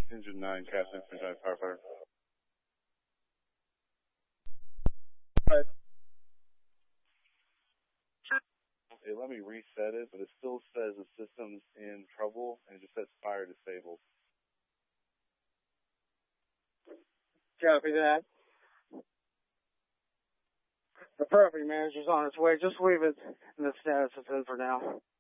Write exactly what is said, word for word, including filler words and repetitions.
Engine nine, Captain, Giant Firefighter. Right. Hey, let me reset it, but it still says the system's in trouble, and it just says fire disabled. Copy that. The property manager's on its way. Just leave it in the status it's in for now.